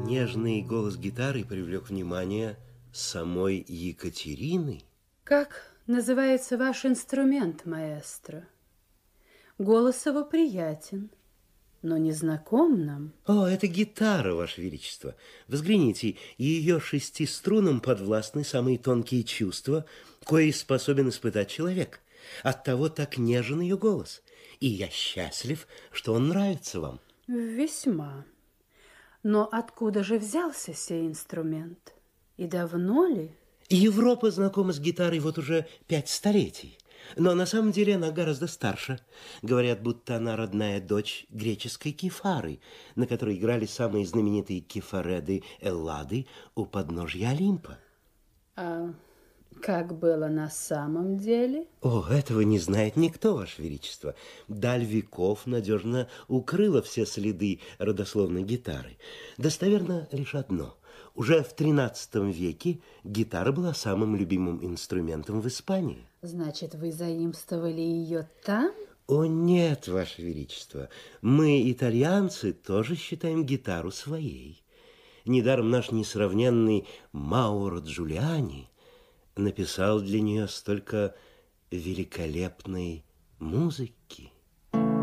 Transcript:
Нежный голос гитары привлек внимание самой Екатерины. Как называется ваш инструмент, маэстро? Голос его приятен, но не знаком нам. О, это гитара, Ваше Величество. Взгляните, ее 6 струнам подвластны самые тонкие чувства, кои способен испытать человек. Оттого так нежен ее голос. И я счастлив, что он нравится вам. Весьма. Но откуда же взялся сей инструмент? И давно ли? Европа знакома с гитарой вот уже 5 столетий. Но на самом деле она гораздо старше. Говорят, будто она родная дочь греческой кефары, на которой играли самые знаменитые кефареды Эллады у подножья Олимпа. А как было на самом деле? О, этого не знает никто, Ваше Величество. Даль веков надежно укрыла все следы родословной гитары. Достоверно лишь одно. Уже в XIII веке гитара была самым любимым инструментом в Испании. Значит, вы заимствовали ее там? О, нет, Ваше Величество. Мы, итальянцы, тоже считаем гитару своей. Недаром наш несравненный Мауро Джулиани написал для нее столько великолепной музыки.